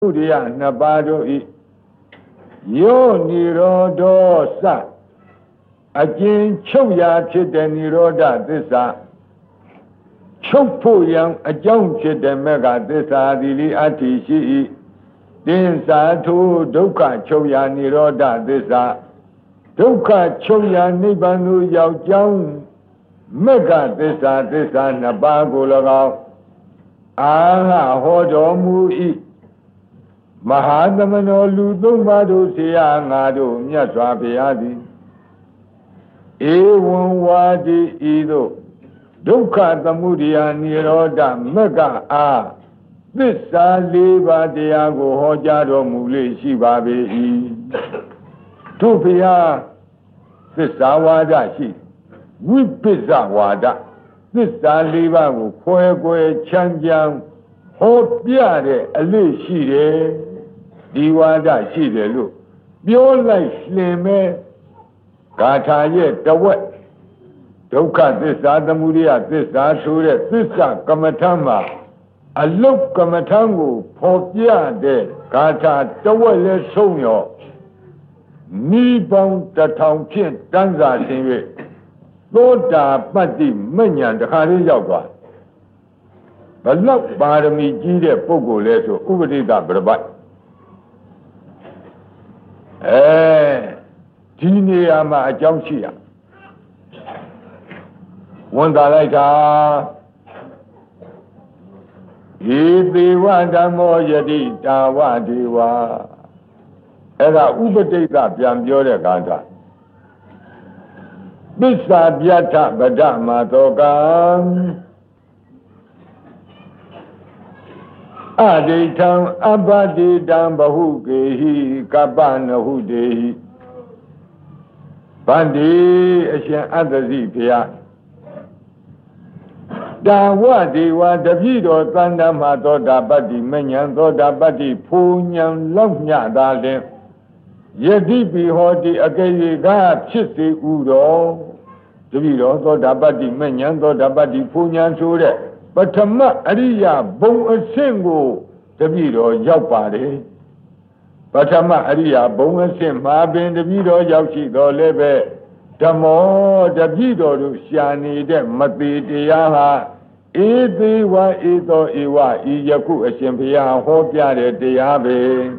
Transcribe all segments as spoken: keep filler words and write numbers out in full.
Udia Nabado i Yo Nirodo sa Again Choya Chida Niroda Disa Chopu Yang a young Chida Mega Disa Dili Ati Shi Din Satu Doka Choya Niroda Disa Doka Choya Nibanu Yao Jang Mega Disa Disa Nabago Lagao Aha Hodo Mui Mahadamano Ludumado Sia Nado Nyaswapiadi Ewan Wadi Ido Duka Tamudia Niroda Mega A Visa Liba Diago Hojado Mule Shibabi Tupia Visa Wada Shi Wipisa Wada Visa Liba Kwe Chanjang Hopiade Ali Shide Diwada Shide Lu Bio like Slime Gata yet the wet Doka this Adamuria this Asure this Kamatama a look Kamatangu Popia de Gata Tawale Sonyo Nibong the town chin Danza Singwe Loda Pati Manyan the Hari Yawa But look, Barami Gide Pogo Leso, Ubida Brabat. Eh, Tini Ama Jamsia. One later, if they want a more yadi, Tawadiwa. Era Ubida Biambio Ganta. Bisa Biata Badama Togan. Aditam Abadi Dambahuge, Kabana Hude Bandi, Asian Adazipia Dawadi wa Davido Tanda Madoda Badi, Menyan Doda Badi, Punyan Lovnya Dale Yedibi Hodi Agayiga, Chisi Udo Davido Doda Badi, Menyan Doda Badi, Punyan Sure. But Tama Aria Bon a single the video Yapari. But Tama Aria Bon a sim, Mabin the video Yashi do lebe. Tamo the video Shani de Mati Diaha. Edi wa ito iwa Iyaku a Shimpia Hopia de Diabe.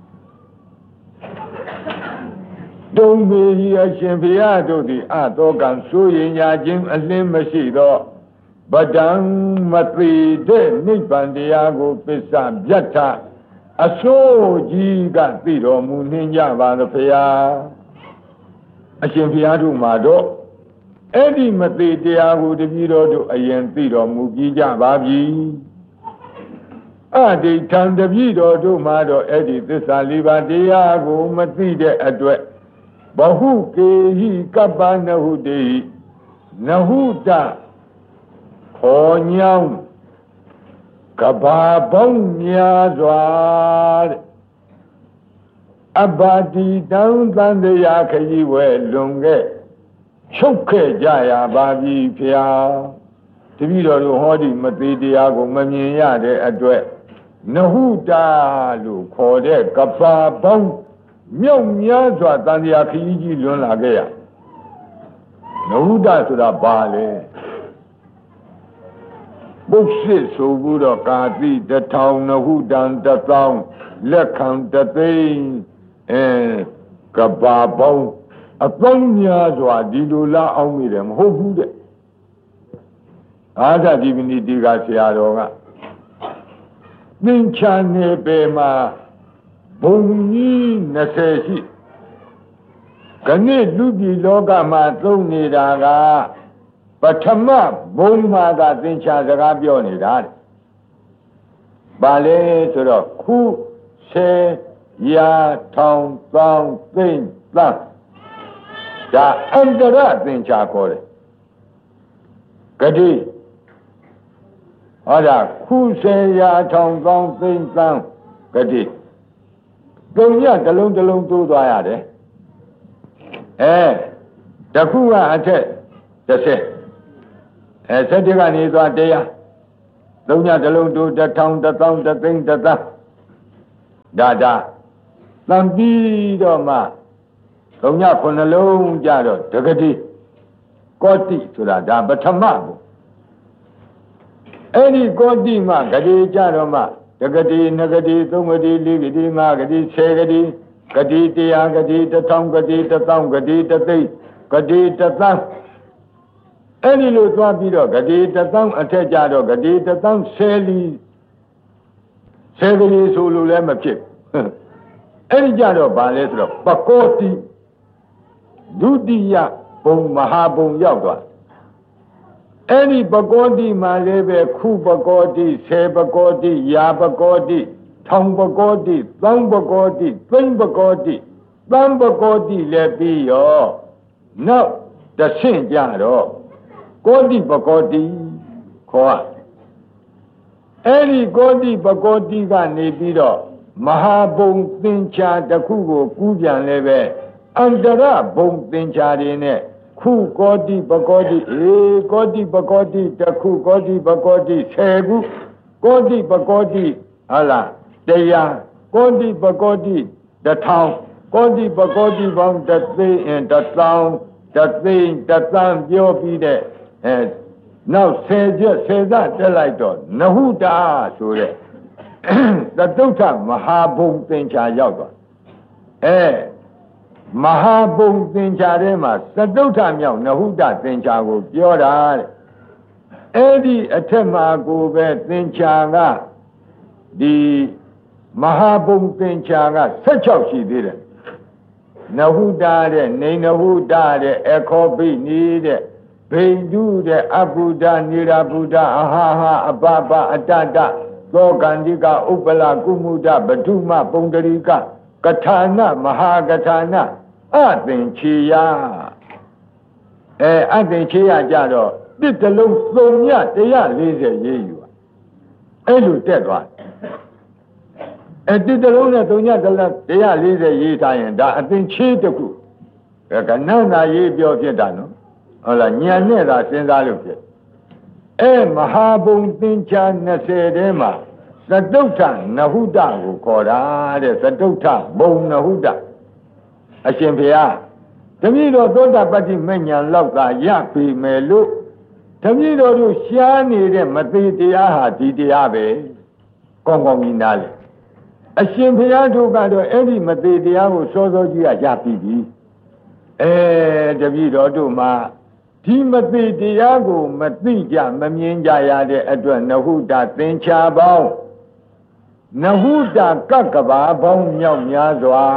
Don't be a Shimpia to the Atogan Suyin Yajim a Limasido. Badang Matri de Nipandiago Pisa Jata Aso Jiga Tiro Muninja Vanapea Ashimpiadu Mado Eddie Matri Diago de Viro to Ayen Tiro Mugija Babi Adi Tan de Viro to Mado Eddie Tessaliba Diago Matri de Adwe Bahu Kehi Kabana Hudi Nahuta Onyang Kababong Yazwad Abadi down the Yakayi we lunge Choke Jaya Babi Pia Tivido Hodi Matidiago Mamia de Adwe Nahuda Lu Kode Kababong Myong Yazwad and the Yakayi Lunagea Nahuda to the Bale Books so good or Kati, the town of who done the town, Lekam the thing, and Kababo, a Tonya, so I did la on with them, who do that? Ada even the Digasiadoga. Minchane Bema, Boni Nasesi. Can it do the Loga Matoni Daga? But Tama, Boma got in charge of Gabioni, that Ballet to the Ku, Se, Ya, Town, Town, Thing, Plant. The under that thing, Chakore. Gadi Ada Ku, Se, Ya, Town, Town, Thing, Plant. Gadi Gonya, the long, the long, two, the Eh, the Kua attack, the say. As a Digan is what they are. Don't you alone do the town, the town, the thing, the town. ဒါဒါတန်ပြီးတော့မှသုံးညခုနှလုံးကြတော့တဂတိကောတိဆိုတာဒါပထမကိုအဲ့ဒီကောတိမှဂတိကြတော့မှတဂတိနဂတိသုံးဂတိလေးဂတိငါးဂတိဆယ်ဂတိဂတိတရားဂတိတစ်ထောင်ဂတိတစ်သောင်းဂတိတစ်သိန်းဂတိတစ်သန်းအဲ့ဒီလိုသွားပြီးတော့ဂတိတစ်သောင်းအထက်ကြတော့ဂတိတစ်သောင်းဆယ်လီဆယ်ဂတိဆိုလို့လည်းမဖြစ်အဲ့ဒီကြတော့ဗာလဲဆိုတော့ပကောတိဒုတိယဘုံမဟာဘုံရောက်သွားအဲ့ဒီပကောတိမှာလည်းပဲခုပကောတိဆယ်ပကောတိယာပကောတိထောင်ပကောတိသောင်းပကောတိသိန်းပကောတိသန်းပကောတိလည်းပြီးရောနောက်တဆင့်ကြတော့ကောတိပကောတိခေါ်အဲ့ဒီကောတိပကောတိကနေပြီးတော့မဟာဘုံသင်္ချာတစ်ခုကိုကူးပြန်လည်းပဲအန္တရဘုံသင်္ချာတွေနဲ့ခုကောတိပကောတိအေကောတိပကောတိတစ်ခုကောတိပကောတိဆယ်ခုကောတိပကောတိဟာလားတရားကောတိပကောတိတစ်ထောင်ကောတိပကောတိပေါင်းတစ်သိန်းတစ်သောင်းတစ်သိန်းတစ်သန်းပြောပြီးတဲ့အဲနောက်ဆယ်ချက်ဆယ်သတက်လိုက်တော့နဟုတာဆိုတဲ့သတုဋ္ဌမဟာဘုံသင်္ချာရောက်သွားအဲမဟာဘုံသင်္ချာထဲမှာသတုဋ္ဌမြောက်နဟုတသင်္ချာကိုပြောတာတဲ့အဲ့ဒီအထက်မှာကိုပဲသင်္ချာကဒီမဟာဘုံသင်္ချာကဆယ်ခြောက်ရှိသေးတယ်နဟုတတဲ့နေနဟုတတဲ့အခောပိနီတဲ့ဘိန္ဒုတဲ့အဘုဒ္ဓနိရဘုဒ္ဓအဟာဟာအပပအတ္တတသောကန္တိကဥပ္ပလကုမုဒ္ဒပထုမပုံတရိကကထာဏမဟာကထာဏအသင်္ချေယအဲအသင်္ချေယကြတော့တစ်တလုံးသုံးညone hundred fortyရေးယူအဲ့လိုတက်သွားအဲတစ်တလုံးနဲ့သုံးညone hundred fortyရေးထားရင်ဒါအသင်္ချေတစ်ခုကနန္နာရေးပြောဖြစ်တာနော်ဟုတ်လားညာနဲ့သာစဉ်းစားလို့ဖြစ်အဲမဟာဘုံသင်္ချာtwentyထဲမှာသတုဋ္ဌနဟုတကိုခေါ်တာတဲ့သတုဋ္ဌဘုံနဟုတအရှင်ဘုရားတပည့်တော်သောတာပတ္တိမဉ္ဇဉ်လောက်သာရပြီမယ်လို့တပည့်တော်တို့ရှားနေတဲ့မသိတရားဟာဒီတရားပဲကောင်းကောင်းကြီးနားလေအရှင်ဘုရားတို့ကတော့အဲ့ဒီမသိတရားကိုစောစောကြီးကရပြီပြီအဲတပည့်တော်တို့မှာဒီမသိတရားကိုမသိကြမမြင်ကြရတဲ့အတွက်နဟုတသင်္ချာပေါင်းနဟုတကကဘာပေါင်းမြောက်များစွာ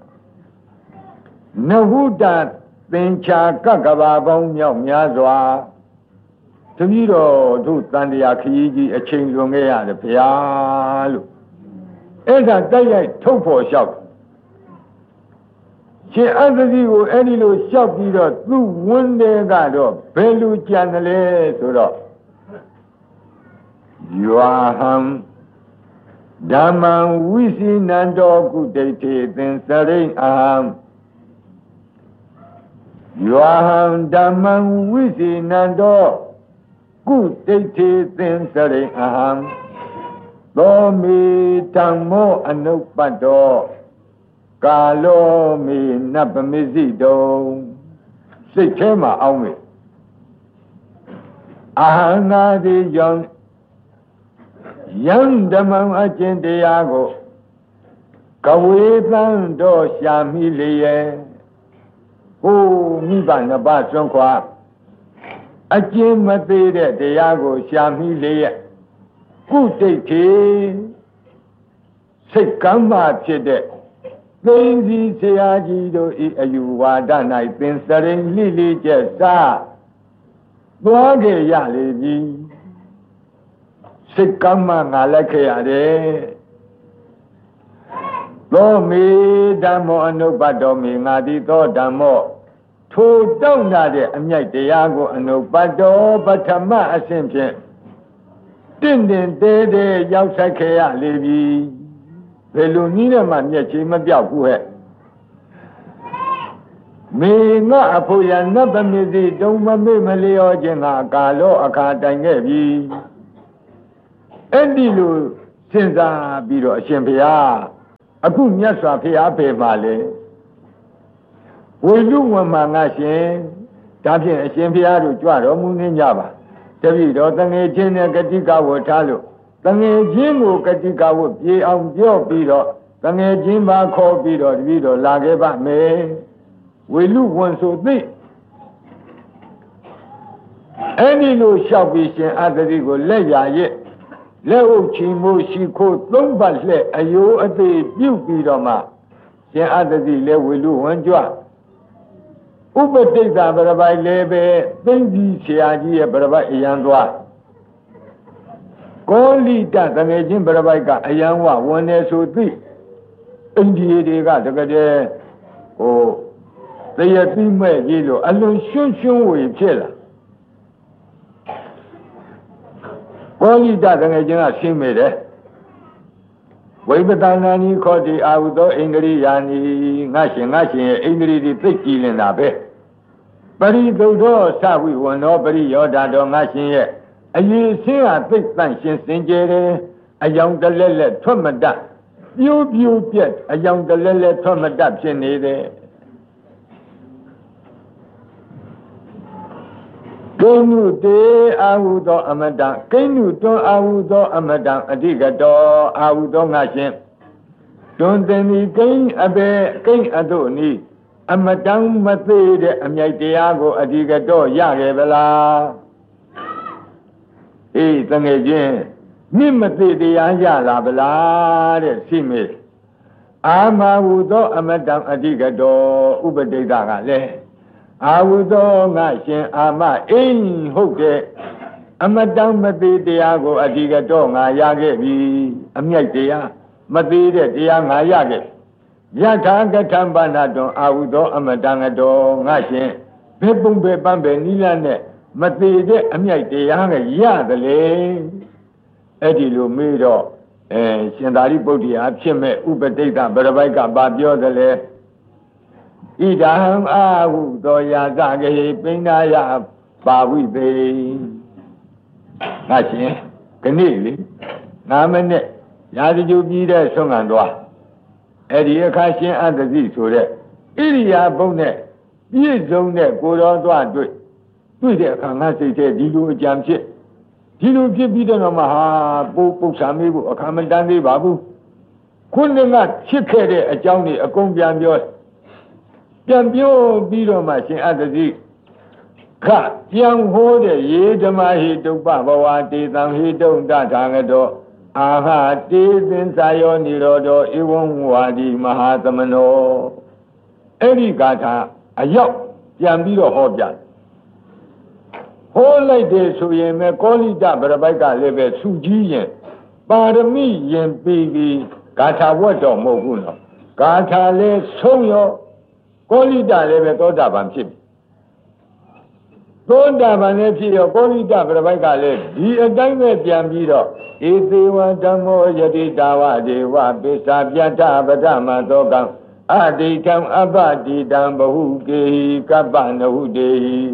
နဟုတသင်္ချာကကဘာပေါင်းမြောက်များစွာတပည့်တော်တို့တန်တရားခရီးကြီးအချိန်လွန်ခဲ့ရတယ်ဗျာလို့အဲ့ဒါတိုက်ရိုက်ထုတ်ဖို့လျှောက်ရှင်အတ္တိကိုအဲ့ဒီလိုလျှောက်ပြီးတော့သူ့ဝန်းတဲ့ကတော့ဘယ်လိုကြံတယ်လဲဆိုတော့ယောဟံဓမ္မံဝိစီနန္တောကုဋိတေသင်္စရိအဟံယောဟံဓမ္မံဝိစီနန္တောကုဋိတေသင်္စရိအဟံသောမေဓမ္မောအနုပ္ပတ္တောကာလောမေနပမစ္စည်းတုံစိတ်ထဲမှာအောင်းမေအာဟံငါတိကြောင့်ယံဓမ္မံအကျင့်တရားကိုကဝေသံတော်ရှာမိလေရဲ့ဟိုမိဘနှစ်ပါးစွန့်ခွာအကျင့်မသေးတဲ့တရားကိုရှာမိလေရဲ့ကုဋိတေစိတ်ကမ်းမှဖြစ်တဲ့သိဉ္စီဆရာကြီးတို့ဤအယူဝါဒ၌သင်္စရိလိလိကျက်စားသွားခဲ့ရလေပြီစိတ်ကမ်းမှငါလက်ခဲ့ရတယ်သောမေဓမ္မောအနုပ္ပတ္တောမေငါတိသောဓမ္မောထိုတောင့်တာတဲ့အမြိုက်တရားကိုအနုပ္ပတ္တောပထမအဆင့်ဖြင့်တင့်တယ်တဲတဲရောက်ဆိုင်ခဲ့ရလေပြီဘယ်လိုနည်းနဲ့မှမျက်ခြေမပြောက်ဘူးဟဲ့မေငါအဖို့ရနတ်သမီးစီတုံမမေ့မလျောခြင်းကကာလောအခါတိုင်ခဲ့ပြီအဲ့ဒီလိုစဉ်းစားပြီးတော့အရှင်ဘုရားအခုမြတ်စွာဘုရားပေမှာလေဝိလူဝမငါရှင်ဒါဖြင့်အရှင်ဘုရားတို့ကြွတော်မူနေကြပါတပည့်တော်တငယ်ချင်းနဲ့ကတိကဝတ်ထားလို့တငယ်ချင်းကိုကတိကဝတ်ပြေအောင်ပြောပြီးတော့တငယ်ချင်းပါခေါ်ပြီးတော့တပည့်တော်လာခဲ့ပါမယ်ဝိလူဝန်ဆိုသိအဲ့ဒီလိုလျှောက်ပြီးရှင်အတ္တိကိုလက်ရရဲ့လက်ဥချီမိုးရှိခိုးသုံးပတ်လှဲ့အယိုးအသေးပြုတ်ပြီးတော့မှရှင်အတ္တိလည်းဝိလူဝန်ကြွဥပတိတ်သာပရပိုက်လည်းပဲသိမ့်ကြီးဆရာကြီးရဲ့ပရပိုက်အရန်သွားကောလိတတငယ်ချင်းပရပိုက်ကအယံဝဝန်နေဆိုသိအိန္ဒိယတွေကတကယ်တည်းဟိုတရတိမဲ့ကြီးလို့အလွန်ရှွန်းရှွန်းဝေဖြစ်လာကောလိတတငယ်ချင်းကရှင်းမိတယ်ဝိပဿနာနီခောတိအာဟုသောဣန္ဒြိယာနီငါရှင်ငါရှင်ရဲ့ဣန္ဒြိတွေသိကြည်လင်တာပဲပရိသုဒ္ဓောသဝိဝန္နောပရိယောဓာတော်ငါရှင်ရဲ့အရေးဆင်းဟာသိတန့်ရှင်စင်ကြယ်တယ်အယောင်တလဲလဲထွက်မတတ်ပြိုးပြိုးပြက်အယောင်တလဲလဲထွက်မတတ်ဖြစ်နေတယ်ကိဉ္နုတေအာဟုသောအမတံကိဉ္နုတွန်းအာဟုသောအမတံအဓိကတောအာဟုသောငါရှင်တွန်းတင်ဒီကိဉ္အဘေကိဉ္အတုနိအမတံမသေးတဲ့အမြိုက်တရားကိုအဓိကတောရခဲ့ဗလားအေးတငယ်ချင်းမြင့်မသေးတရားရလာဗလားတဲ့ရှိမေအာမဟုသောအမတံအဓိကတောဥပတိတ္တကလည်းအာဟုသောငါရှင်အာမအိမ်ဟုတ်တဲ့အမတံမသေးတရားကိုအဓိကတော့ငါရခဲ့ပြီအမြိုက်တရားမသေးတဲ့တရားငါရခဲ့ယထာကထံပါဏတွန်အာဟုသောအမတံတော်ငါရှင်ဘယ်ပုံပဲပန်းပဲနိလနဲ့မသေးတဲ့အမြိုက်တရားကရတယ်လေအဲ့ဒီလိုမေးတော့အဲရှင်သာရိပုတ္တရာဖြစ်မဲ့ဥပတိတ္တဗရပိုက်ကပါပြောတယ်လေဣဒံအာဟုသောယာသကေပိဏယပါဝိသေငါရှင်ခဏလေးငါမနဲ့ရာဇဂျူပြီးတဲ့ဆွမ်းခံသွားအဲ့ဒီအခါရှင်အတ္တိဆိုတဲ့ဣရိယာပုတ်နဲ့ပြည့်စုံတဲ့ကိုတော်သွားတွေ့တွေ့တဲ့အခါငါစိတ်ထဲဒီလိုအကြံဖြစ်ဒီလိုဖြစ်ပြီးတော့မှဟာပုပ်ပု္ပ္ပာမေးဖို့အခါမတန်းသေးပါဘူးခုနကဖြစ်ခဲ့တဲ့အကြောင်းတွေအကုန်ပြန်ပြောပြန်ပြောပြီးတော့မှရှင်အတ္တိခပြန်ဟောတဲ့ယေဓမ္မဟိတုပ္ပဘဝတေတံဟိတုံတထာဂတောအာဟတေသင်္စာယောနိရောဓောဧဝံဝါဒီမဟာသမနောအဲ့ဒီဂါထာအရောက်ပြန်ပြီးတော့ဟောပြတယ်ဟောလိုက်တယ်ဆိုရင်မဲ့ကောလိတဗရပိုက်ကလည်းပဲစုကြီးရင်ပါရမီရင်ပြီးပြီးဂါထာဝတ်တော်မဟုတ်ဘူးနော်ဂါထာလည်းဆုံးရောကောလိတလည်းပဲသောတာပန်ဖြစ်ပြီသောတာပန်လည်းဖြစ်ရောကောလိတဗရပိုက်ကလည်းဒီအတိုင်းပဲပြန်ပြီးတော့ဧသေဝဓမ္မောယတိတာဝဒေဝပိစ္ဆာပြတ္ထပဒမသောကံအဒိဋ္ဌံအပတိတံဘဟုကေဟိကပ္ပနဟုတေဟိ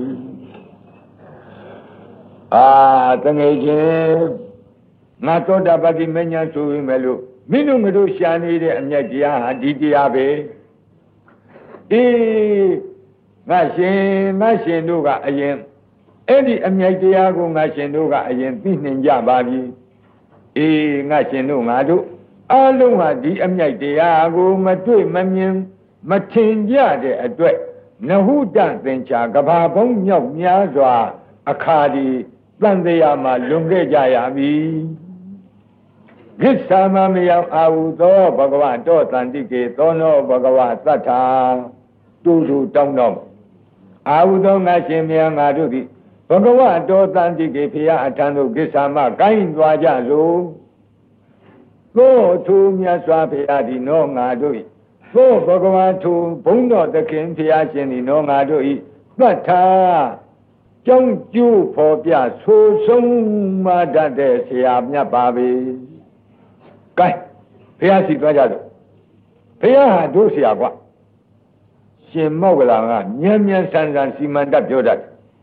အာတငယ်ချင်းငါသောတာပတိမဉ္ဇဉ်ဆိုရင်မယ်လို့မင်းတို့ငါတို့ရှာနေတဲ့အမြတ်တရားဟာဒီတရားပဲအေးငါရှင်ငါရှင်တို့ကအရင်အဲ့ဒီအမြတ်တရားကိုငါရှင်တို့ကအရင်သိနှင်ကြပါပြီအေးငါရှင်တို့ငါတို့အလုံးဟာဒီအမြတ်တရားကိုမတွေ့မမြင်မထင်ကြတဲ့အတွက်နဟုတသင်္ချာကဘာဘုံမြောက်များစွာအခါဒီတန်တရားမှာလွန်ခဲ့ကြရပြီကိစ္ဆာမမယောအာဟုသောဘဂဝတောတန္တိကေသောနောဘဂဝသတ္ထာတူတူတောင်းတော့အာဟုသောငါရှင်မြတ်ငါတို့သည်ဘဂဝတောတန္တိကေဖရာအထံသို့ကိစ္ဆာမကိုင်းသွားကြစို့သောသူမြတ်စွာဘုရားသည်နောငါတို့၏သောဘဂဝသူဘုန်းတော်သခင်ဖရာရှင်သည်နောငါတို့၏သတ္ထာကြောင်းကျိုးဖော်ပြဆိုဆုံးမတတ်တဲ့ဆရာမြတ်ပါပဲ။ကဲဘုရားရှိသွားကြတော့ဘုရားဟာတို့ဆရာကွာရှင်မောက္ကလန်ကမြန်မြန်ဆန်ဆန်စီမံတတ်ပြောတတ်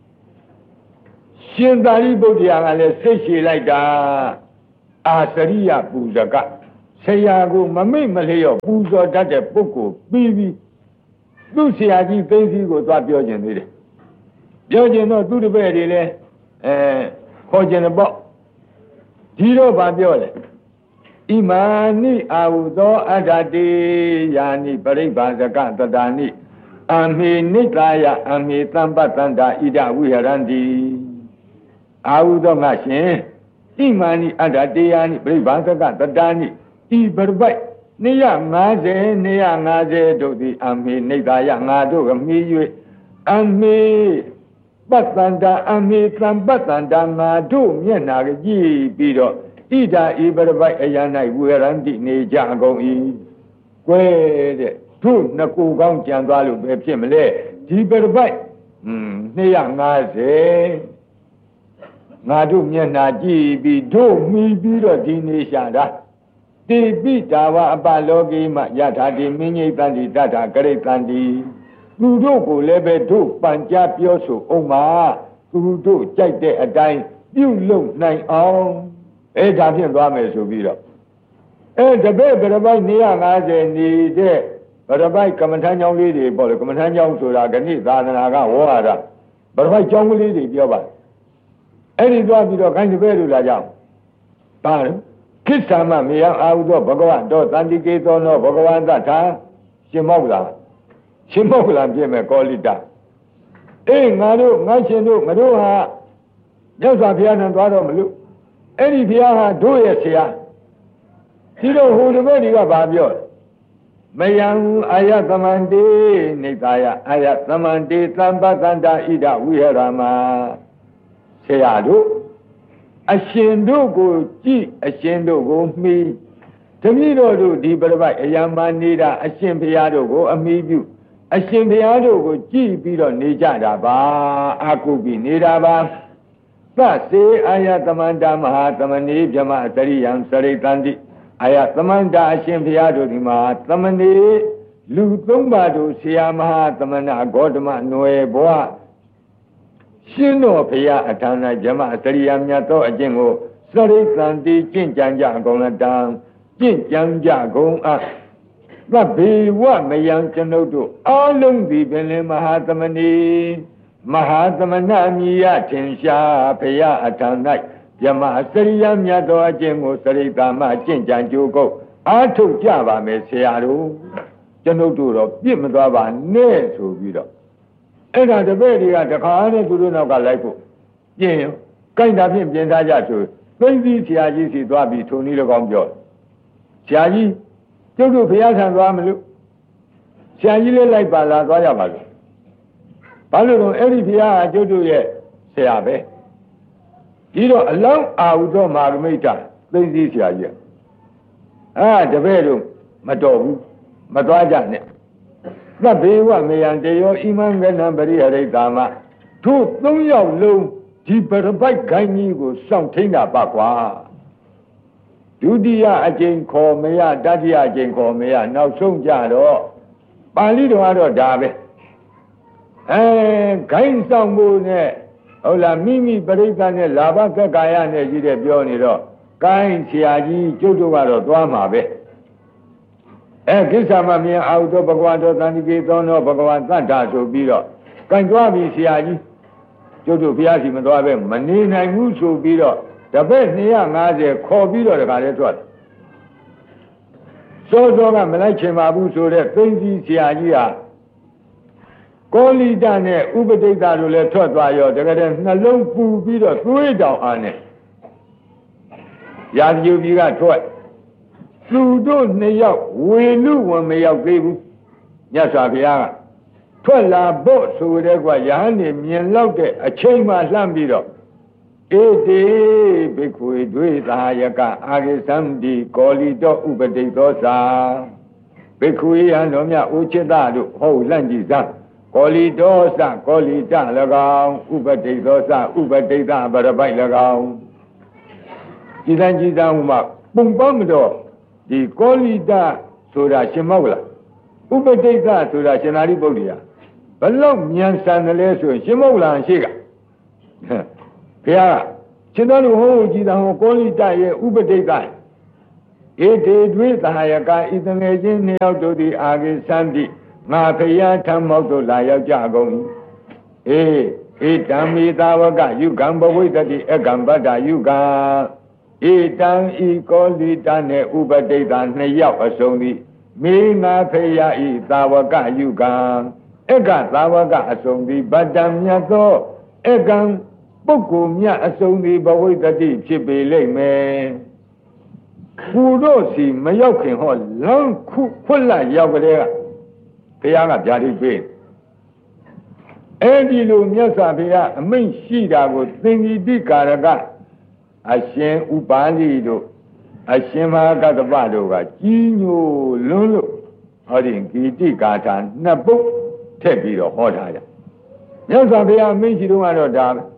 ရှင်သာရိပုတ္တရာကလည်းစိတ်ရှည်လိုက်တာအာစရိယပူဇကဆရာကိုမမိတ်မလျော့ပူဇော်တတ်တဲ့ပုဂ္ဂိုလ်ပြီးပြီးသူ့ဆရာကြီးသိသိကိုသွားပြောကျင်သေးတယ်ပြောကျင်တော့သူ့တပည့်တွေလည်းအဲခေါ်ကျင်တယ်ပေါ့ဒီတော့ဗာပြောတယ်ဣမာနိအာဟုသောအတ္တတေယာနိပရိဘာဇကတတာနိအမေနိကာယအမေသံပတ္တန္တာဣဒဝိဟရန္တိအာဟုသောငါရှင်ဣမာနိအတ္တတေယာနိပရိဘာဇကတတာနိဤပရပိုက်နှစ်ရငါးဆယ်နှစ်ရငါးဆယ်တို့သည်အမေနိကာယငါတို့ကမြည်၍အမေပတ္တန္တာအမေသံပတ္တန္တာငါတို့မျက်နာကြည့်ပြီးတော့ဣဒာဤပရပိုက်အယံ၌ဝေရန္တိနေကြကုန်၏ကွဲတဲ့တို့နှစ်ကိုကောင်းကြံသွားလို့ပဲဖြစ်မလဲဒီပရပိုက်ဟွန်းနှစ်ရငါးဆယ်ငါတို့မျက်နာကြည့်ပြီးတို့မှီပြီးတော့ဒီနေရှာတာတိပိတာဝအပလောကိမယထာတိမင်းကြီးတန်တိတထာကရိတန်တိသူတို့ကိုလည်းပဲတို့ပန်ကြားပြောဆိုအောင်ပါသူတို့ကြိုက်တဲ့အတိုင်းပြုလုပ်နိုင်အောင်အဲဒါဖြင့်သွားမယ်ဆိုပြီးတော့အဲတပည့်ဗရပိုက်နေရငါးဆယ်နေတဲ့ဗရပိုက်ကမ္မထမ်းကျောင်းလေးတွေပေါ့လေကမ္မထမ်းကျောင်းဆိုတာဂဏိသာသနာကဝေါ်ရတာဗရပိုက်ကျောင်းကလေးတွေပြောပါအဲ့ဒီသွားပြီးတော့ခိုင်းတပည့်တို့လာကြပါလေခိစ္ဆာမမေယံအာဟုသောဘဂဝတောတန္တိကေသောနောဘဂဝန္တထာရှင်မောက္ခလာရှင်မောက္ခလာပြည့်မဲ့ကောလိတအေးငါတို့ငါရှင်တို့ငါတို့ဟာမြတ်စွာဘုရားနဲ့သွားတော့မလို့အဲ့ဒီဘုရားဟာတို့ရဲ့ဆရာဒီတော့ဟိုတပည့်တွေကဘာပြောမယံအာယသမန္တေနေသာယအာယသမန္တေသံပတ္တန္တာဣဒဝိဟရမဆရာတို့အရှင်တို့ကိုကြည်အရှင်တို့ကိုမှီတပည့်တော်တို့ဒီပရပိုက်အယံမနေတာအရှင်ဘုရားတို့ကိုအမိပြုအရှင်ဘုရားတို့ကိုကြည်ပြီးတော့နေကြတာပါအာကုပြီးနေတာပါသစေအာယသမန္တာမဟာသမဏေဗြဟ္မစရိယံစရိတန္တိအာယသမန္တာအရှင်ဘုရားတို့ဒီမှာသမဏေလူသုံးပါးတို့ဆရာမဟာသမဏဂေါတမနွယ်ဘွားရှင်တော်ဘုရားအထာဏဗြဟ္မစရိယမြတ်သောအကျင့်ကိုစရိတန္တိကျင့်ကြံကြကုန်လတံကျင့်ကြံကြကုန်အပ်သဗ္ဗေဝမယံကျွန်ုပ်တို့အလုံးသည်ပင်လင်မဟာသမဏေမဟာသမဏမြည်ရထင်ရှားဘုရားအထာ၌ဗြဟ္မစရိယမြတ်သောအကျင့်ကိုစရိတာမကျင့်ကြံကြိုးကုတ်အားထုတ်ကြပါမယ်ဆရာတို့ကျွန်ုပ်တို့တော့ပြစ်မသွားပါနဲ့ဆိုပြီးတော့အဲ့ဒါတပည့်တွေကတခါနဲ့သူတို့နောက်ကလိုက်ဖို့ပြင်ရောကိုက်တာဖြင့်ပြင်ထားကြဆိုသိသိဆရာကြီးစီသွားပြီးထုံနည်း၎င်းပြောဆရာကြီးကျုပ်တို့ဘုရားဆံသွားမလို့ဆရာကြီးလေးလိုက်ပါလာသွားရပါလို့ဘာလို့တော့အဲ့ဒီဘုရားကကျုပ်တို့ရဲ့ဆရာပဲဒီတော့အလောင်းအာဟုသောမာဂမိတ်တာသိသိဆရာကြီးအာတပည့်တို့မတော်ဘူးမသွားကြနဲ့သဗ္ဗေဝမေယံတေယောဣမံကနံပရိဟရိတာမတို့သုံးယောက်လုံးဒီပရပိုက်ခိုင်းကြီးကိုစောင့်ထိန်တာပါကွာဒုတိယအကျင့်ခေါ်မရတတိယအကျင့်ခေါ်မရနောက်ဆုံးကြတော့ပါဠိတော်ကတော့ဒါပဲအဲခိုင်းဆောင်မှုနဲ့ဟုတ်လားမိမိပရိသတ်နဲ့လာဘကက္ကာယနဲ့ကြီးတဲ့ပြောနေတော့ကိုင်းဆရာကြီးကျုပ်တို့ကတော့သွားမှာပဲအဲကိစ္စမမြင်အာဟုသောဘဂဝါတော်သန္တိကေသောနောဘဂဝါသတ္တာဆိုပြီးတော့ကိုင်းသွားပြီဆရာကြီးကျုပ်တို့ဘုရားစီမသွားပဲမနေနိုင်ဘူးဆိုပြီးတော့တပည့်နှစ်ရငါးဆယ်ခေါ်ပြီးတော့တခါလဲထွက်တယ်စောစောကမလိုက်ချင်ပါဘူးဆိုတဲ့သိသိဆရာကြီးဟာကောလိတနဲ့ဥပဒိတတို့လည်းထွက်သွားရောတကယ်တည်းနှလုံးပူပြီးတော့သွေးတောင်အားနဲ့ရာဇဂိုကြီးကထွက်သူတို့နှစ်ယောက်ဝေလူဝင်မရောက်သေးဘူးမြတ်စွာဘုရားကထွက်လာဖို့ဆိုတဲ့ကွာယဟန်နေမြင်လောက်တဲ့အချိန်မှလှမ်းပြီးတော့ဧတေဘိက္ခွေဒွေသာယကအာဂိသံဒီကောလိတောဥပဒိသောသာဘိက္ခွေယံတော်မြတ်ဥจิตတို့ဟုတ်လန့်ကြည့်စမ်းကောလိတောသကောလိတ၎င်းဥပဒိသောသဥပဒိတဗရပိုက်၎င်းကြည်တန်းကြည်တန်းဟိုမှာပုံပေါင်းမတော့ဒီကောလိတဆိုတာရှင်မောက်လားဥပဒိတဆိုတာရှင်သာရိပုတ္တရာဘလောက်မြန်ဆန်တယ်လဲဆိုရင်ရှင်မောက်လားရှိကဘုရားရှင်တော်တို့ဟိုကြည်တန်းဟိုကောလိတရဲ့ဥပဒိတဧတေတွေသာယကဤတငယ်ချင်းနှစ်ယောက်တို့သည်အာဂိသံတိငါဖယားထမ်းမောက်တို့လာရောက်ကြကုန်၏အေဧတံမေသာဝကယုကံဘဝိတတိအကံဗတ္တယုကံဧတံဤကောလိတနှင့်ဥပတိတ်သာနှစ်ယောက်အစုံသည်မေငါဖယားဤသာဝကယုကံအကသာဝကအစုံသည်ဗတ္တံမြတ်သောအကံပုဂ္ဂိုလ်မြတ်အစုံသည်ဘဝိတတိဖြစ်ပေလိမ့်မယ်သူတို့စီမရောက်ခင်ဟောလမ်းခုဖွက်လိုက်ရောက်ကလေးကဘုရားကဗျာဒိတ်ပေးအဲ့ဒီလိုမြတ်စွာဘုရားအမိန့်ရှိတာကိုသင်္ကိတိကာရကအရှင်ဥပါလိတို့အရှင်မဟာကတ္တပတို့ကကြီးညိုလွန်းလို့ဟောဒီဂီတိကာထာနှစ်ပုဒ်ထည့်ပြီးတော့ဟောထားကြမြတ်စွာဘုရားအမိန့်ရှိတော့ကတော့ဒါပဲ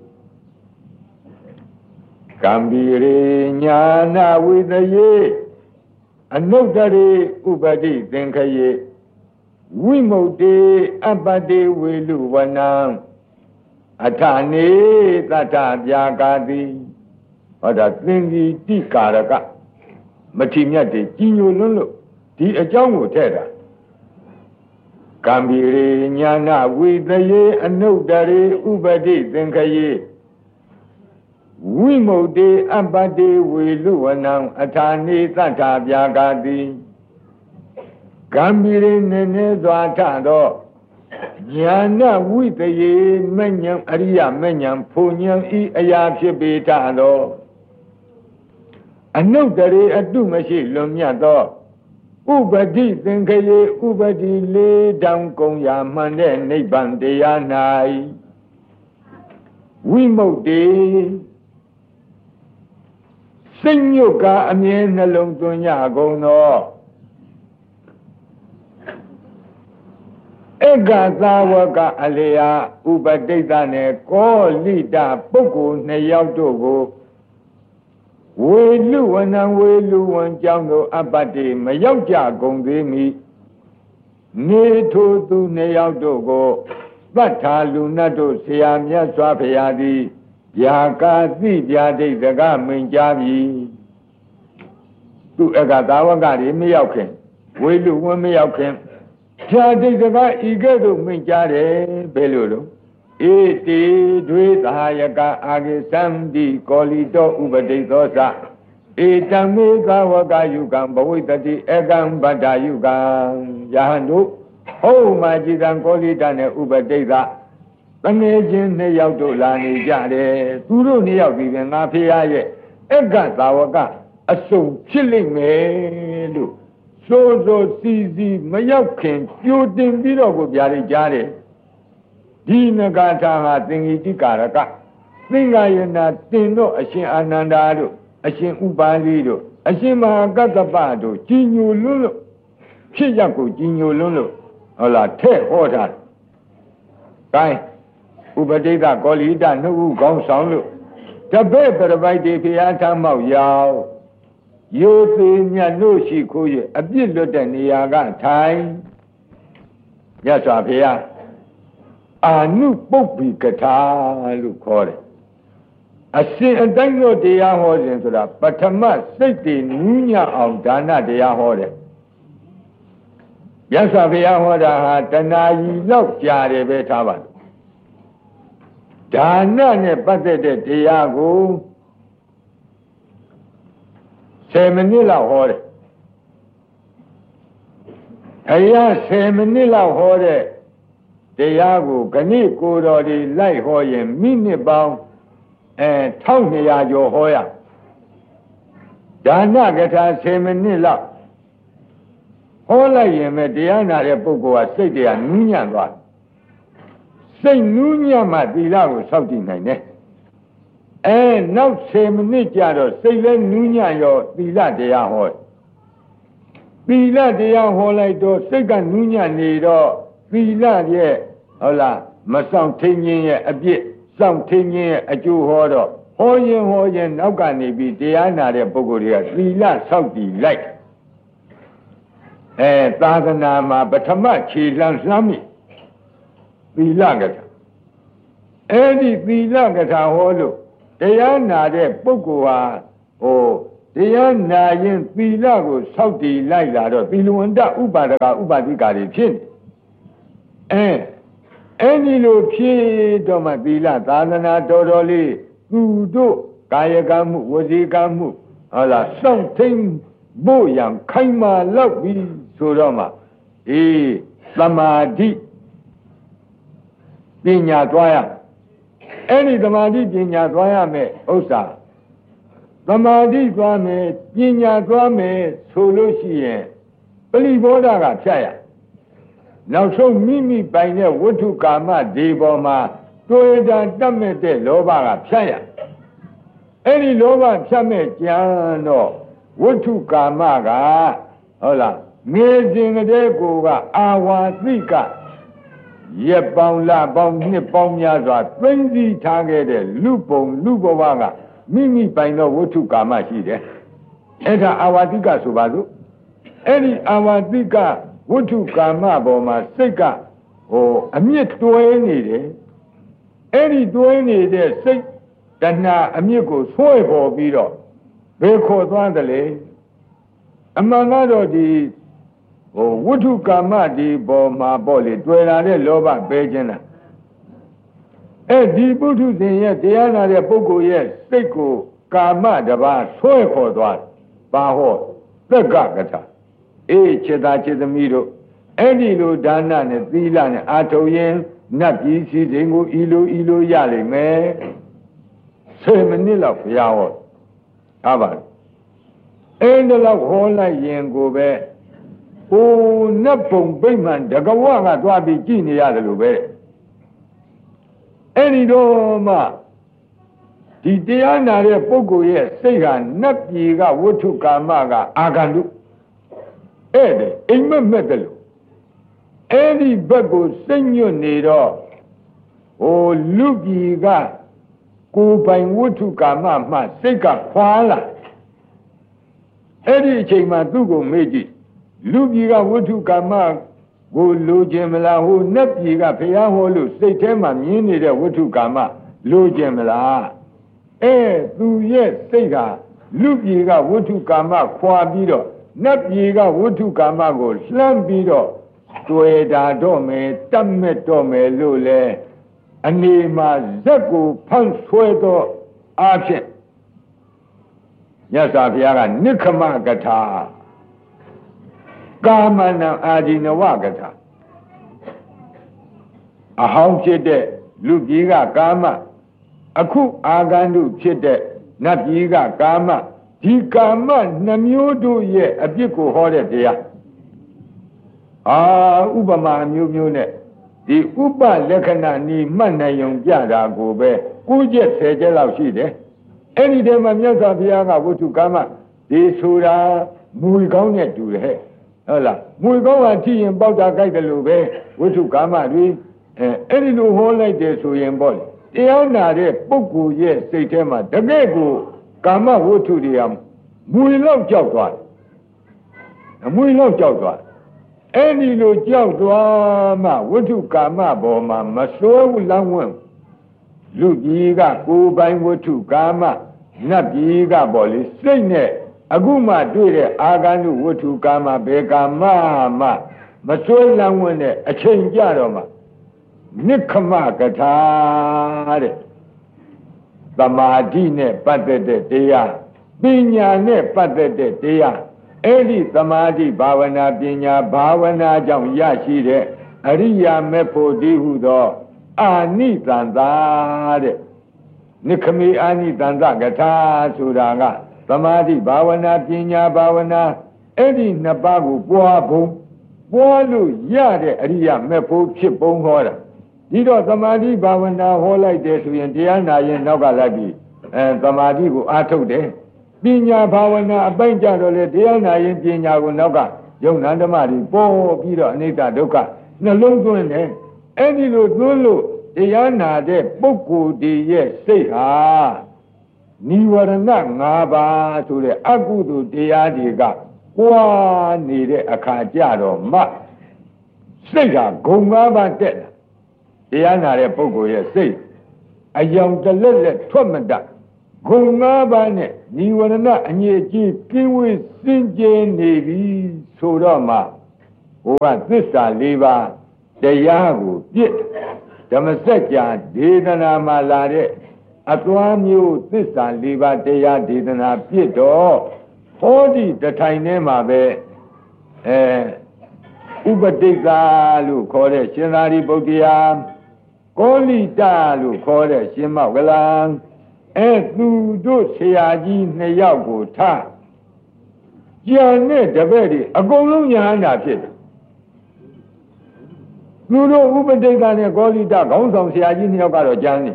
ကံဗီရေညာနာဝိသယေအနုတ္တရေဥပတိသင်္ခယေဝိမု ക്തി အပတ္တိဝေလူဝနံအထနေသတ္တပြာကာတိဟောဒါသင်္ကိတိကာရကမထီမြတ်တွေကြီးညိုလွန်းလို့ဒီအကြောင်းကိုထည့်တာကံဗီရေညာနာဝိသယေအနုတ္တရေဥပတိသင်္ခယေဝိမု ക്തി အပတ္တိဝေလူဝနံအထာနေသတ္တပြာကာတိကံဗီရေနေနေစွာထသောညာနာဝိသယေမဉ္ဇဉ်အရိယမဉ္ဇဉ်ဖူဉ္ဇဉ်ဤအရာဖြစ်ပေထသောအနုတ္တရေအတုမရှိလွန်မြတ်သောဥပတိသင်္ခယေဥပတိလေးတောင်ကုံရာမှန်တဲ့နိဗ္ဗာန်တရား၌ဝိမု ക്തി စိတ်ညုတ်ကအမြဲနှလုံးသွင်းကြကုန်သောဧကသာဝကအလျာဥပတိတ်နဲ့ကောလိတပုဂ္ဂိုလ်နှစ်ယောက်တို့ကိုဝေလူဝနံဝေလူဝံကြောင့်တို့အပတ္တိမရောက်ကြကုန်သေးမီနေထိုသူနှစ်ယောက်တို့ကိုသတ္ထာလူနတ်တို့ဆရာမြတ်စွာဘုရားသည်ဗျာကာသိဗျာဒိတ်စကားမိန်ကြားပြီသူဧကသာဝကတွေမရောက်ခင်ဝေလူဝံမရောက်ခင်ဖြာဒိတ်စကားဤကဲ့သို့မိန်ကြားတယ်ဘယ်လိုလို့ဧတေတွေသာယကအာဂိသံတိကောလိတောဥပတိသောသဧတံမေသာဝကယုကံဘဝိတတိအကံဗတ္တယုကံယဟန်တို့ဟောမှာကြည်တံကောလိတနဲ့ဥပတိသတငယ်ချင်းနှစ်ယောက်တို့လာနေကြတယ်သူတို့နှစ်ယောက်ဒီပြန်ငါဖေရရဲ့အကသာဝကအစုံဖြစ်လိမ့်မယ်လို့စိုးစိုးစီစီမရောက်ခင်ကြိုတင်ပြီးတော့ကိုဗျာဒိတ်ကြားတယ်ဒီနဂါထာဟာသင်္ကိတိကာရကသင်္ဃာယနာတင်တော့အရှင်အာနန္ဒာတို့အရှင်ဥပါလိတို့အရှင်မဟာကတ္တပတို့ကြီးညိုလွန်းလို့ဖြစ်ရကိုကြီးညိုလွန်းလို့ဟုတ်လားထဲ့ဟောတာ။ကိုင်းဥပတိကကောလိတနှုတ်ဥကောင်းဆောင်လို့တပည့်ပရပိုက်တွေဖျားထားမောက်ရောက်ရိုသေမြတ်တို့ရှိခိုးရအပြစ်လွတ်တဲ့နေရာကထိုင်ရသော်ဖျားအာနုပုပ္ပိကထာလို့ခေါ်တယ်အရှင်အတိုင်းတို့တရားဟောခြင်းဆိုတာပထမစိတ်တည်နူးညံ့အောင်ဒါနတရားဟောတယ်ရသော်ဘုရားဟောတာဟာတဏှာကြီးလောက်ကြာတယ်ပဲထားပါဒါနနဲ့ပတ်သက်တဲ့တရားကိုဆယ်မိနစ်လောက်ဟောတယ်အရာဆယ်မိနစ်လောက်ဟောတဲ့တရားကိုခဏကိုတော်ဒီလိုက်ဟောရင်မိနစ်ပေါင်းအဲတစ်နှစ်ရာကျော်ဟောရဒါနကထာဆယ်မိနစ်လောက်ဟောလိုက်ရင်ပဲတရားနာတဲ့ပုဂ္ဂိုလ်ကစိတ်တရားနူးညံ့သွားစိတ်နူးညံ့မှသီလကိုစောင့်ကြည့်နိုင်တယ်အဲနောက်ဆယ်မိနစ်ကြာတော့စိတ်လည်းနူးညံ့ရောသီလတရားဟောသီလတရားဟောလိုက်တော့စိတ်ကနူးညံ့နေတော့သီလရဲ့ဟုတ်လားမဆောင်ထိန်ခြင်းရဲ့အပြစ်စောင့်ထိန်ခြင်းရဲ့အကျိုးဟောတော့ဟောရင်ဟောရင်နောက်ကနေပြီးတရားနာတဲ့ပုဂ္ဂိုလ်တွေကသီလစောင့်တည်လိုက်အဲသာသနာမှာပထမခြေလှမ်းလှမ်းမိသီလကထာအဲ့ဒီသီလကထာဟောလို့တရားနာတဲ့ပုဂ္ဂိုလ်ဟာဟိုတရားနာရင်သီလကိုစောင့်တည်လိုက်လာတော့သီလဝန္တဥပါဒကဥပါတိကာတွေဖြစ်နေအဲအဲ့ဒီလိုဖြစ်တော့မှသီလသာသနာတော်တော်လေးသူတို့ကာယကံမှုဝစီကံမှုဟုတ်လားစောင့်ထိန်ဖို့ရန်ခိုင်မာလောက်ပြီဆိုတော့မှအေးသမာဓိပညာသွားရအဲ့ဒီသမာဓိပညာသွားရမယ်ဥစ္စာသမာဓိသွားမယ်ပညာသွားမယ်ဆိုလို့ရှိရင်ပရိဘောဓကဖြတ်ရနောက်ဆုံးမိမိပိုင်တဲ့ဝတ္ထုကာမဒီပေါ်မှာတွေ့တာတတ်မဲ့တဲ့လောဘကဖြတ်ရအဲ့ဒီလောဘဖြတ်မဲ့ကြံတော့ဝတ္ထုကာမကဟုတ်လားငယ်စဉ်ကတည်းကအာဝါသိကရက်ပေါင်းလပေါင်းနှစ်ပေါင်းများစွာသိမ့်စီထားခဲ့တဲ့လူပုံလူဘဝကမိမိပိုင်သောဝတ္ထုကာမရှိတယ်အဲ့ဒါအာဝါသိကဆိုပါစို့အဲ့ဒီအာဝါသိကဝတ္ထုကာမပေါ်မှာစိတ်ကဟိုအမြင့်တွဲနေတယ်အဲ့ဒီတွဲနေတဲ့စိတ်တဏှာအမြင့်ကိုဆွဲပေါ်ပြီးတော့ဘယ်ခေါ်သွားတယ်လဲအမှန်ကတော့ဒီဟိုဝတ္ထုကာမဒီပေါ်မှာပေါ့လေတွေ့လာတဲ့လောဘပဲခြင်းလားအဲ့ဒီပုထုဇဉ်ရဲ့တရားနာတဲ့ပုဂ္ဂိုလ်ရဲ့စိတ်ကိုကာမတပါးဆွဲခေါ်သွားပါဟောသက်ကကထာအေးခြေသားခြေသမီးတို့အဲ့ဒီလိုဒါနနဲ့သီလနဲ့အာထုံရင်နတ်ပြည်စည်းစိမ်ကိုဤလိုဤလိုရလိမ့်မယ်ဆယ်မိနစ်လောက်ဘုရားဟောထားပါအဲ့ဒီလောက်ဟောလိုက်ရင်ကိုပဲဟိုနတ်ပုံဗိမှန်တကဝကသွားပြီးကြည်နေရတယ်လို့ပဲအဲ့ဒီတော့မှဒီတရားနာတဲ့ပုဂ္ဂိုလ်ရဲ့စိတ်ဟာနတ်ပြည်ကဝတ္ထုကာမကအာဂန္တုအဲ့ဒါအိမ်မက်မက်တယ်လို့အဲ့ဒီဘက်ကိုစိတ်ညွတ်နေတော့ဟိုလူပြည်ကကိုယ်ပိုင်ဝတ္ထုကာမမှစိတ်ကခွာလာအဲ့ဒီအချိန်မှာသူ့ကိုမေးကြည့်လူပြည်ကဝတ္ထုကာမကိုလိုချင်မလားဟိုနတ်ပြည်ကဘုရားဟောလို့စိတ်ထဲမှာမြင်နေတဲ့ဝတ္ထုကာမလိုချင်မလားအဲသူရဲ့စိတ်ကလူပြည်ကဝတ္ထုကာမခွာပြီးတော့နတ်ပြည်ကဝတ္ထုကာမကိုလှမ်းပြီးတော့တွေ့တာတော့မယ်တတ်မဲ့တော့မယ်လို့လေအနေမှာဇက်ကိုဖန်ဆွဲတော့အားဖြင့်မြတ်စွာဘုရားကနိခမကထာကာမနံအာဒီနဝကထာအဟောင်းဖြစ်တဲ့လူကြီးကကာမအခုအာဂန္တုဖြစ်တဲ့နတ်ကြီးကကာမဒီကာမနှမျိုးတို့ရဲ့အပြစ်ကိုဟောတဲ့တရားအာဥပမာမျိုးမျိုးနဲ့ဒီဥပလက္ခဏာနီမှတ်နိုင်ုံပြတာကိုပဲကိုးချက်ဆယ်ချက်လောက်ရှိတယ်အဲ့ဒီတည်းမှာမြတ်စွာဘုရားကဝတ္ထုကာမဒီဆိုတာမူကောင်းနဲ့တူတယ်ဟုတ်လားမူကောင်းကထိရင်ပေါက်တာကြိုက်တယ်လို့ပဲဝတ္ထုကာမတွေအဲအဲ့ဒီလိုဟောလိုက်တယ်ဆိုရင်ပေါ့တရားနာတဲ့ပုဂ္ဂိုလ်ရဲ့စိတ်ထဲမှာတကယ့်ကိုကာမဝတ္ထုတွေဟာမူလောက်ကြောက်သွားတယ်အမွေလောက်ကြောက်သွားအဲ့ဒီလိုကြောက်သွားမှဝတ္ထုကာမပေါ်မှာမစိုးဘူးလမ်းဝင်လူကြီးကကိုယ်ပိုင်ဝတ္ထုကာမနတ်ကြီးကပေါ့လေစိတ်နဲ့အခုမှတွေ့တဲ့အာဂန္တုဝတ္ထုကာမဘေကာမမှမစွဲလန်းဝင်တဲ့အချိန်ကြတော့မှနိခမကထာတဲ့သမာဓိနဲ့ပတ်သက်တဲ့တရားပညာနဲ့ပတ်သက်တဲ့တရားအဲ့ဒီသမာဓိဘာဝနာပညာဘာဝနာကြောင့်ရရှိတဲ့အရိယာမေဖို့ဒီဟုသောအာနိသန္တာတဲ့နိခမေအာနိသန္တကထာဆိုတာကသမာဓိဘာဝနာပညာဘာဝနာအဲ့ဒီနှစ်ပါးကိုပွားဖို့ပွားလို့ရတဲ့အရိယာမေဖို့ဖြစ်ပုံဟောတာဒီတော့သမာဓိဘာဝနာဟောလိုက်တယ်ဆိုရင်တရားနာရင်နောက်ကလိုက်ပြီးအဲသမာဓိကိုအားထုတ်တယ်ပညာဘာဝနာအပိုင်းကြတော့လေတရားနာရင်ပညာကိုနောက်ကယုံနာဓမ္မတွေပေါ်ပြီးတော့အနိစ္စဒုက္ခနှလုံးသွင်းတယ်အဲ့ဒီလိုသွင်းလို့တရားနာတဲ့ပုဂ္ဂိုလ်တည်းရဲ့စိတ်ဟာနိဝရဏ၅ပါးဆိုတဲ့အကုသိုလ်တရားတွေကကွာနေတဲ့အခါကြတော့မှစိတ်ဟာဂုံ၅ပါးတက်လာတရားနာတဲ့ပုဂ္ဂိုလ်ရဲ့စိတ်အယောင်တလက်လက်ထွက်မတတ်ဂုံငါးပါးနဲ့နိဝရဏအငြိအကျေးကင်းဝေးစင်ကြယ်နေပြီဆိုတော့မှဟိုကသစ္စာလေးပါးတရားကိုပြည့်ဓမ္မစကြာဒေသနာမှာလာတဲ့အသွားမျိုးသစ္စာလေးပါးတရားဒေသနာပြည့်တော့ဟောဒီတထိုင်ထဲမှာပဲအဲဥပတိက္ခလို့ခေါ်တဲ့ရှင်သာရိပုတ္တရာကောလိတလို့ခေါ်တဲ့ရှင်မောက္ကလံအဲသူတို့ဆရာကြီးနှစ်ယောက်ကိုထားကြံတဲ့တပည့်တွေအကုန်လုံးညာဟန္တာဖြစ်တယ်သူတို့ဥပတိက္ခနဲ့ကောလိတခေါင်းဆောင်ဆရာကြီးနှစ်ယောက်ကတော့ကြံနေ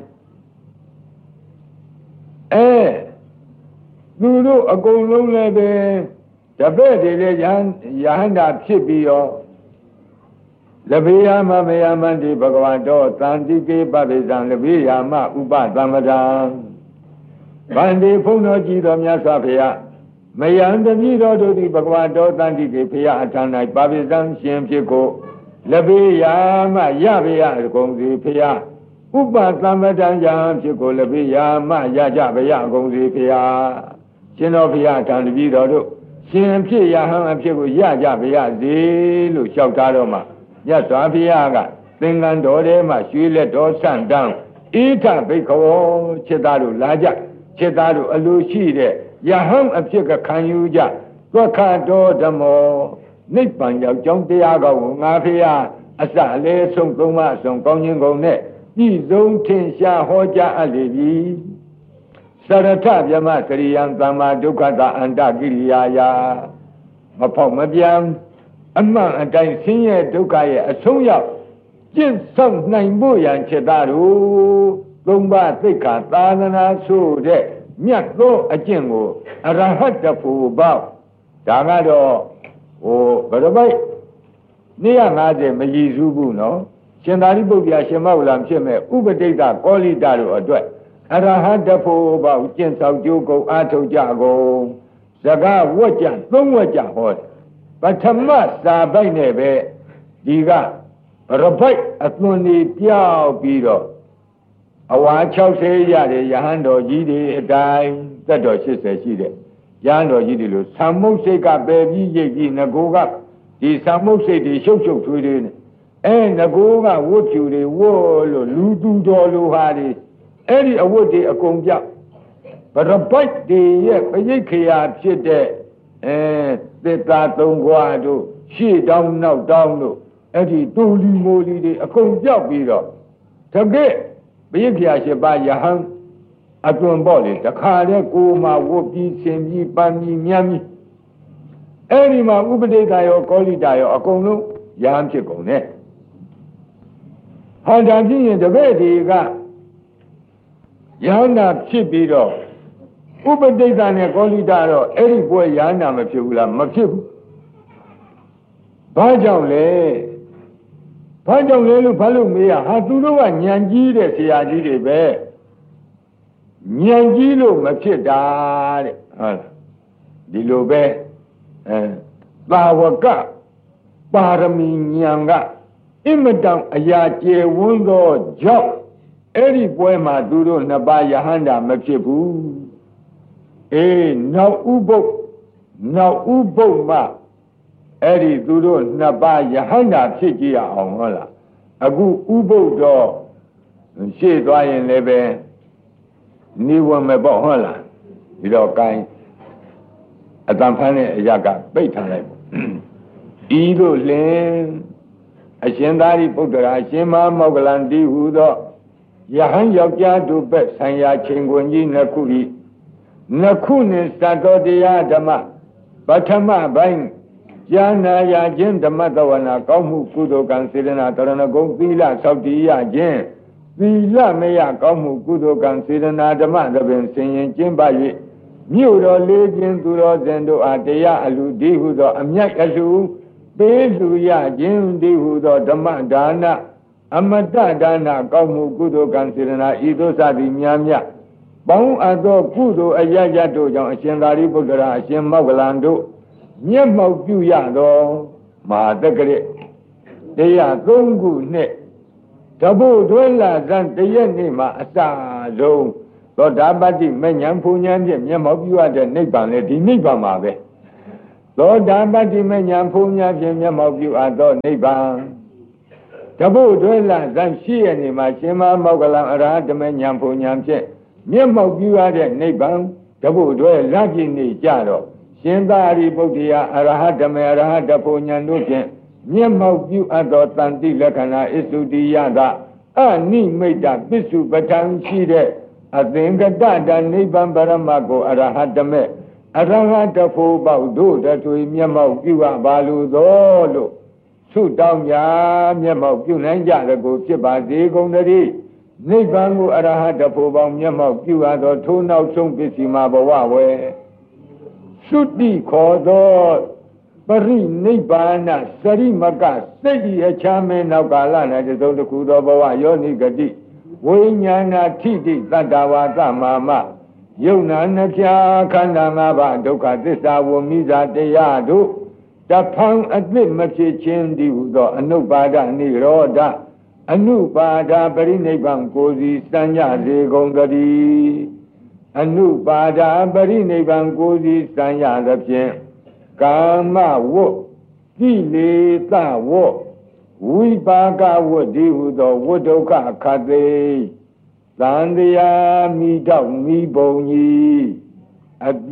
အဲသူတို့အကုန်လုံးလည်းပဲတပည့်တွေလည်းယဟန္တာဖြစ်ပြီးရောလဘေယမမယမန္တိဘဂဝတောသန္တိကေပပိသံလဘေယမဥပသမ္ပဒံဗန္တိဖုန်းတော်ကြည်တော်မြတ်စွာဘုရားမယံတတိတော်တို့သည်ဘဂဝတောသန္တိကေဖရာအထံ၌ပပိသံရှင်ဖြစ်ကိုလဘေယမရပေယအကုန်စီဖရာဥပသမ္ပဒံယံဖြစ်ကိုလဘေယမရကြပေယအကုန်စီဖရာရှင်တော်ဘုရားအထံတတိတော်တို့ရှင်ဖြစ်ယဟန်အဖြစ်ကိုရကြပေယစေလို့လျှောက်ထားတော့မှမြတ်စွာဘုရားကသင်္ကန်းတော်ထဲမှာရွှေလက်တော်ဆန့်တန်းဣထဘိက္ခဝေจิตသားတို့လာကြจิตသားတို့အလိုရှိတဲ့ယဟန်အဖြစ်ကခံယူကြသွက်ခတော်ဓမ္မောနိဗ္ဗာန်ရောက်ကြောင်းတရားကောင်းကိုငါဖေဟာအစအလေဆုံးသုံးပါးအစုံကောင်းခြင်းကုန်နဲ့ဤဆုံးထင်ရှားဟောကြားအပ်လေပြီစရထဗျမစရိယံသမ္မာဒုက္ခတာအန္တကိရိယာယမဖောက်မပြန်အမှန်အတိုင်းဆင်းရဲဒုက္ခရဲ့အဆုံးရောက်ကျင့်ဆောင်နိုင်ဖို့ရန်ချက်သားတို့သုံးပါးသိက္ခာသာသနာဆိုတဲ့မြတ်သောအကျင့်ကိုအရဟတဖို့ပေါ့ဒါကတော့ဟိုဘယ်တော့မှနေရငါးဆယ်မရည်စူးဘူးနော်ရှင်သာရိပုတ္တရာရှင်မောက္ကလံဖြစ်မဲ့ဥပတိက္ခကောလိတတို့အတွက်အရဟတဖို့ပေါ့ကျင့်ဆောင်ကြိုးကုန်အားထုတ်ကြကုန်စကားဝတ်ကြသုံးဝတ်ကြဟောတယ်ပထမစာပိုက်နဲ့ပဲဒီကရပိုက်အသွင်တွေပြောက်ပြီးတော့အဝါ၆၀ရတဲ့ယဟန်တော်ကြီးတွေအတိုင်းသက်တော်၈၀ရှိတဲ့ယဟန်တော်ကြီးတွေလို့သံမုတ်စိတ်ကပယ်ပြီးရိပ်ပြီးငကိုကဒီသံမုတ်စိတ်တွေရှုပ်ရှုပ်ထွေးထွေးနေအဲငကိုကဝတ်ဖြူတွေဝတ်လို့လူသူတော်လူဟာတွေအဲ့ဒီအဝတ်တွေအကုန်ပြောက်ရပိုက်တွေရဲ့ပရိတ်ခရာဖြစ်တဲ့အဲသစ္စာသုံးခွာတို့ရှေ့တောင်းနောက်တောင်းတို့အဲ့ဒီတူလီမိုလီတွေအကုန်ပြောက်ပြီးတော့တကယ်ဘိက္ခာရှိပါယဟန်အသွင်ပေါ့လေတခါတည်းကိုမှဝတ်ပြီးဆင်ပြီးပန်းပြီးမြမ်းပြီးအဲ့ဒီမှာဥပဒိတာရောကောလိတာရောအကုန်လုံးယဟန်ဖြစ်ကုန်တယ်ဟောဒါဖြစ်ရင်တပည့်တွေကယဟန်နာဖြစ်ပြီးတော့ဥပဒိတာနဲ့ကောလိတာတော့အဲ့ဒီပွဲယဟန်နာမဖြစ်ဘူးလားမဖြစ်ဘူးဘာကြောင့်လဲဘာကြောင့်လဲလို့ဘာလို့မေးရဟာသူတို့ကညံကြီးတဲ့ဆရာကြီးတွေပဲညံကြီးလို့မဖြစ်တာတဲ့ဟုတ်လားဒီလိုပဲအဲသာဝကပါရမီညံကအင်မတန်အရာကျေဝန်းသောကြောင့်အဲ့ဒီပွဲမှာသူတို့နှစ်ပါးယဟန္တာမဖြစ်ဘူးအေးနောက်ဥပုပ်နောက်ဥပုပ်မှအဲ့ဒီသူတို့နှစ်ပါးယဟန္တာဖြစ်ကြရအောင်ဟုတ်လားအခုဥပုပ်တော့ရှေ့သွားရင်လည်းပဲနေဝင်မဲ့ပေါ့ဟုတ်လားဒီတော့ကိုင်းအတန်ဖန်းတဲ့အရာကပိတ်ထားလိုက်ပေါ့ဤတို့လင်အရှင်သာရိပုတ္တရာအရှင်မမောက္ကလံတိဟုသောယဟန်ယောက်ျားတို့ဘက်ဆိုင်ရာချိန်ခွင်ကြီးနှစ်ခုဤနှစ်ခုနှင့်သတ္တောတရားဓမ္မပထမပိုင်းဉာဏ်ရာခြင်းဓမ္မတဝနာကောင်းမှုကုသိုလ်ကံစေတနာတရဏဂုံသီလသောက်တည်ရခြင်းသီလမယကောင်းမှုကုသိုလ်ကံစေတနာဓမ္မသဘင်ဆင်ရင်ကျင့်ပါ၍မြို့တော်လေးခြင်းသူတော်စင်တို့အားတရားအလူဒီဟုသောအမြတ်အလူပေးလူရခြင်းဒီဟုသောဓမ္မဒါနအမတဒါနကောင်းမှုကုသိုလ်ကံစေတနာဤသို့စသည်များများပေါင်းအပ်သောကုသိုလ်အရရတို့ကြောင့်အရှင်သာရိပုတ္တရာအရှင်မောက္ကလံတို့မျက်မှောက်ပြုရသောမဟာတက္ကရာတရားသုံးခုနှင့်တပုတ်တွဲလာဇန်တရက်နေ့မှာအစဆုံးပသောတာပတ္တိမဉ္ဇဉ်ဖူဉ္ဇဉ်ဖြင့်မျက်မှောက်ပြုရတဲ့နိဗ္ဗာန်လေဒီနိဗ္ဗာန်မှာပဲသောတာပတ္တိမဉ္ဇဉ်ဖူဉ္ဇဉ်ဖြင့်မျက်မှောက်ပြုအပ်သောနိဗ္ဗာန်တပုတ်တွဲလဇန်ရှိရနေမှာရှင်မမောက္ကလံအရဟတမဉ္ဇဉ်ဖူဉ္ဇဉ်ဖြင့်မျက်မှောက်ပြုရတဲ့နိဗ္ဗာန်တပုတ်တွဲလပြည့်နေကြတော့ရှင်သာရိပုတ္တရာအရဟတမေအရဟတဖူဉ္ဇဉ်တို့ဖြင့်မျက်မှောက်ပြုအပ်သောတန်တိလက္ခဏာဣသုတိယတာအနိမိတ်တပစ္စုပ္ပတံရှိတဲ့အသင်္ကတတနိဗ္ဗာန်ပရမတ်ကိုအရဟတမေအရဟတဖို့ပေါက်တို့တထွေမျက်မှောက်ပြုအပ်ပါလိုသောလို့သုတောင်းညာမျက်မှောက်ပြုနိုင်ကြတဲ့ကိုဖြစ်ပါစေကုန်တည်းနိဗ္ဗာန်ကိုအရဟတဖို့ပေါက်မျက်မှောက်ပြုအပ်သောထိုးနောက်ဆုံးပစ္စည်းမှာဘဝဝဲသုတိခေါ်သောပရိနိဗ္ဗာန်စရိမကစိတ်ဤအချမ်းမဲနောက်ကာလ၌တစုံတစ်ခုသောဘဝယောနိဂတိဝိညာဏထိတိတတ္တဝါသမမယုံနာနှဖျားခန္ဓာ၅ပါးဒုက္ခသစ္စာဝမိဇာတရားတို့တဖန်အသစ်မဖြစ်ခြင်းတည်းဟူသောအနုပါဒနိရောဓအနုပါဒပရိနိဗ္ဗာန်ကိုစီစံကြစေကုန်တည်းအနုပါဒပရိနိဗ္ဗာန်ကိုစီစံရသဖြင့်ကာမဝတ်ကိလေသာဝတ်ဝိပါကဝတ်ဒီဟုသောဝတ်ဒုက္ခခတ်သိသံတရားမိတော့မိဘုံကြီးအ